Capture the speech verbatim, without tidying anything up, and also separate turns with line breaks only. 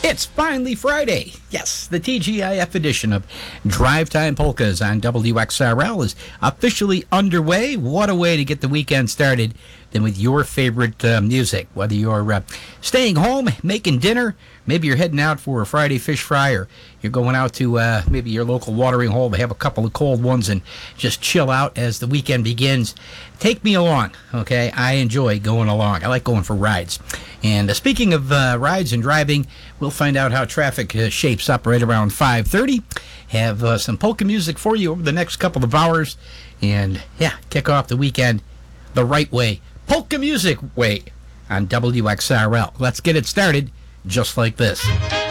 It's finally Friday. Yes, the T G I F edition of Drive Time Polkas on W X R L is officially underway. What a way to get the weekend started than with your favorite uh, music. Whether you're uh, staying home, making dinner, maybe you're heading out for a Friday fish fry, or you're going out to uh, maybe your local watering hole to have a couple of cold ones and just chill out as the weekend begins. Take me along, okay? I enjoy going along. I like going for rides. And uh, speaking of uh, rides and driving, we'll find out how traffic uh, shapes up right around five thirty. Have uh, some polka music for you over the next couple of hours. And, yeah, kick off the weekend the right way. Polka music way on W X R L. Let's get it started just like this.